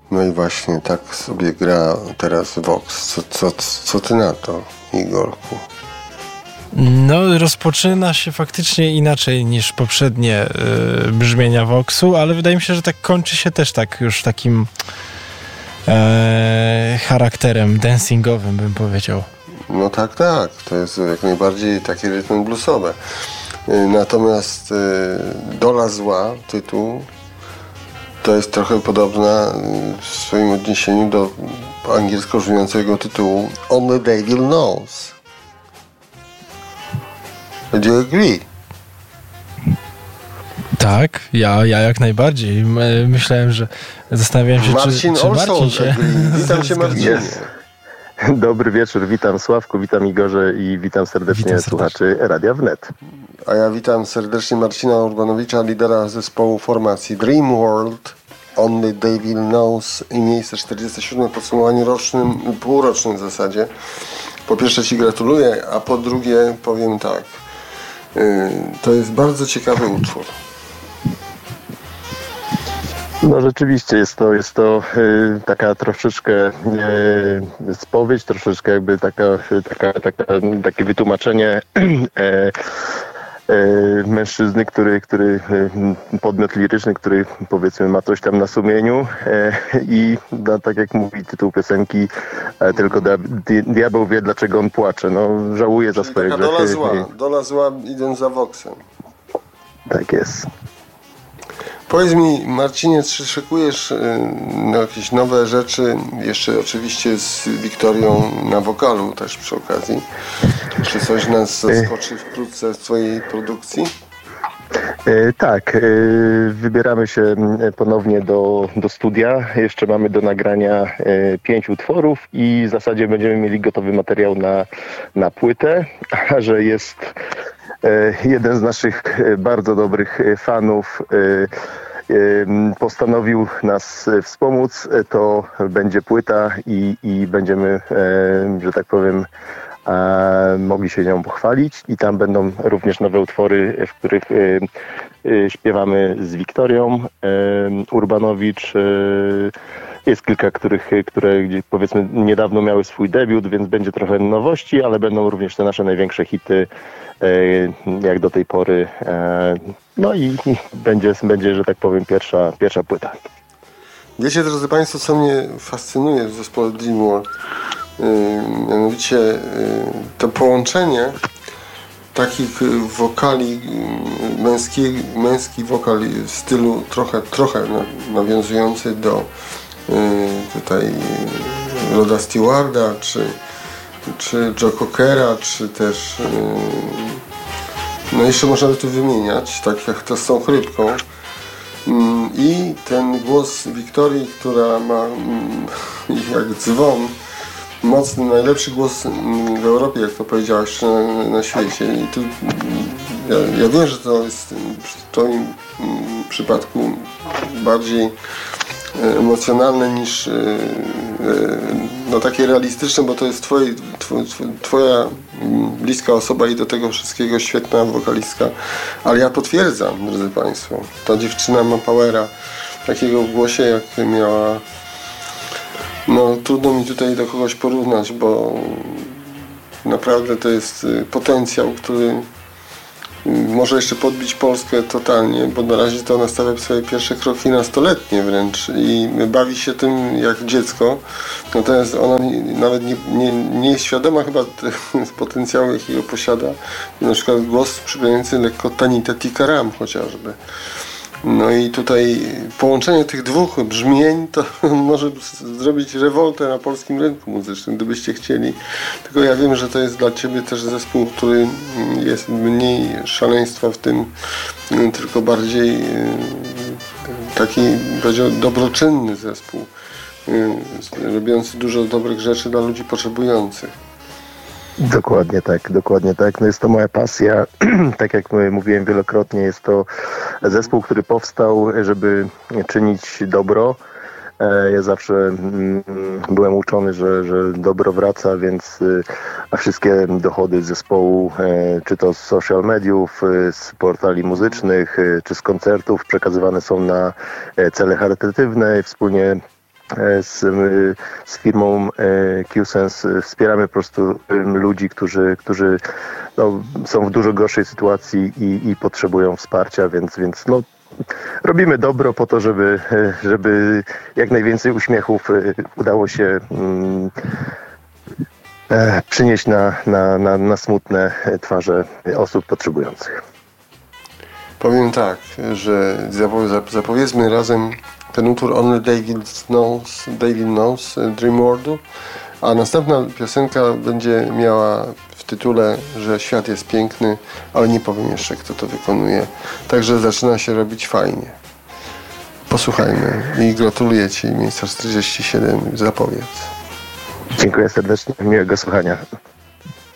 No i właśnie tak sobie gra teraz Vox. Co ty na to, Igorku? No, rozpoczyna się faktycznie inaczej niż poprzednie brzmienia Voxu, ale wydaje mi się, że tak kończy się też tak już takim charakterem dancingowym, bym powiedział. No tak. To jest jak najbardziej takie rytmy bluesowe. Natomiast Dola Zła, tytuł, to jest trochę podobna w swoim odniesieniu do angielsko brzmiącego tytułu Only Devil Knows. Do you agree? Tak, ja jak najbardziej. Myślałem, że zastanawiałem się, czy Marcin się... Witam cię, Marcinie. Dobry wieczór, witam Sławku, witam Igorze i witam serdecznie słuchaczy Radia Wnet. A ja witam serdecznie Marcina Urbanowicza, lidera zespołu formacji Dream World, Only Devil Knows i miejsce 47 w podsumowaniu rocznym, półrocznym w zasadzie. Po pierwsze ci gratuluję, a po drugie powiem tak. To jest bardzo ciekawy utwór. No rzeczywiście jest to taka troszeczkę spowiedź, troszeczkę jakby takie wytłumaczenie mężczyzny, który podmiot liryczny, który powiedzmy ma coś tam na sumieniu i tak jak mówi tytuł piosenki, tylko diabeł wie, dlaczego on płacze. No żałuje za swoje grzechy. Dola zła idąc za Voxem. Tak jest. Powiedz mi, Marcinie, czy szykujesz jakieś nowe rzeczy, jeszcze oczywiście z Wiktorią na wokalu też przy okazji? Czy coś nas zaskoczy wkrótce w twojej produkcji? Tak, wybieramy się ponownie do studia. Jeszcze mamy do nagrania 5 utworów i w zasadzie będziemy mieli gotowy materiał na płytę, a że jest jeden z naszych bardzo dobrych fanów postanowił nas wspomóc, to będzie płyta i będziemy, że tak powiem, mogli się nią pochwalić i tam będą również nowe utwory, w których śpiewamy z Wiktorią Urbanowicz. Jest kilka, które powiedzmy niedawno miały swój debiut, więc będzie trochę nowości, ale będą również te nasze największe hity jak do tej pory. No i będzie, że tak powiem, pierwsza płyta. Wiecie, drodzy Państwo, co mnie fascynuje w zespole Dream World? Mianowicie to połączenie takich wokali, męski wokal w stylu trochę nawiązujący do tutaj Roda Stewarda, czy Joe Cockera, czy też no jeszcze można by tu wymieniać, tak jak to z tą chrypką. I ten głos Wiktorii, która ma jak dzwon, mocny, najlepszy głos w Europie, jak to powiedziałaś, na świecie. I tu ja wiem, że to jest w twoim przypadku bardziej emocjonalne niż no takie realistyczne, bo to jest twoja bliska osoba i do tego wszystkiego świetna wokalistka. Ale ja potwierdzam, drodzy Państwo, ta dziewczyna ma powera takiego w głosie, jak miała. No trudno mi tutaj do kogoś porównać, bo naprawdę to jest potencjał, który może jeszcze podbić Polskę totalnie, bo na razie to ona stawia swoje pierwsze kroki nastoletnie wręcz i bawi się tym jak dziecko. Natomiast ona nawet nie jest świadoma chyba potencjału, jakiego posiada. Na przykład głos przypominający lekko Tanita Tikaram chociażby. No i tutaj połączenie tych dwóch brzmień to może zrobić rewoltę na polskim rynku muzycznym, gdybyście chcieli. Tylko ja wiem, że to jest dla Ciebie też zespół, który jest mniej szaleństwa w tym, tylko bardziej taki, powiedział, dobroczynny zespół, robiący dużo dobrych rzeczy dla ludzi potrzebujących. Dokładnie tak. No jest to moja pasja. Tak jak mówiłem wielokrotnie, jest to zespół, który powstał, żeby czynić dobro. Ja zawsze byłem uczony, że dobro wraca, więc a wszystkie dochody z zespołu, czy to z social mediów, z portali muzycznych, czy z koncertów przekazywane są na cele charytatywne. Wspólnie z firmą QSense wspieramy po prostu ludzi, którzy no, są w dużo gorszej sytuacji i potrzebują wsparcia, więc no, robimy dobro po to, żeby jak najwięcej uśmiechów udało się przynieść na smutne twarze osób potrzebujących. Powiem tak, że zapowiedzmy razem ten utwór Only David Knows Dream Worldu, a następna piosenka będzie miała w tytule, że świat jest piękny, ale nie powiem jeszcze, kto to wykonuje. Także zaczyna się robić fajnie. Posłuchajmy i gratuluję Ci, miejsca 47, zapowiedz. Dziękuję serdecznie, miłego słuchania.